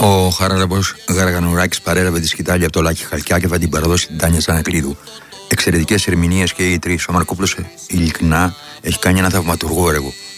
Ο Χαράλαμπος Γαργανουράκης παρέλαβε τη σκητάλη από το Λάκη Χαλκιά και θα την παραδώσει την Τάνια Ζανακλείδου. Εξαιρετικές ερμηνείες και οι τρεις. Ο Μαρκόπουλος ειλικρινά έχει κάνει ένα θαυματουργό έργο.